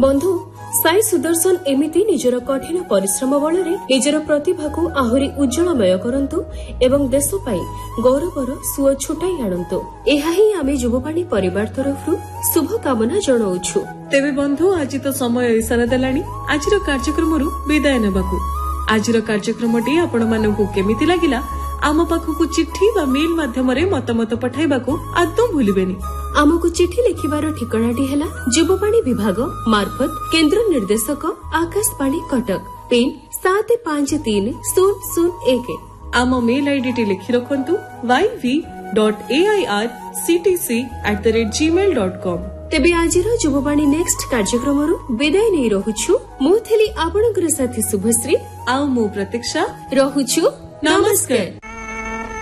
बंधु साई सुदर्शन एमिति निजर कठिन परिश्रम बल निजर प्रतिभा को आहुरी उज्जवलमय करंतु एवं देश पाई गौरवर सुओ छुटाई आणंतु। एहा ही आमे युववाणी परिवार तरफरु शुभ कामना जणाउछु। तेबे बंधु आज तो समय इशारा देलानी आजिर कार्यक्रमरु विदाय नेबाकू। आजिर कार्यक्रमटी आपण मानकू केमिति लागिला आम पाखकू चिट्ठी बा मेल माध्यम रे मतामत पठाइबाकू आदौ भूलिबेनी। आमको चिट्ठी लिखिबार ठिकानाटी हेला युववाणी विभाग मार्फत केंद्र निर्देशक आकाशवाणी कटक पिन 753001। आम मेल आईडी लिखि रखंतु yv.airctc@gmail.com। तेबे आजिर युववाणी नेक्स्ट कार्यक्रमरु विदाय नै रहुछु। मु थेली आपणकर साथी शुभश्री आ मु प्रतीक्षा रहुछु। नमस्कार।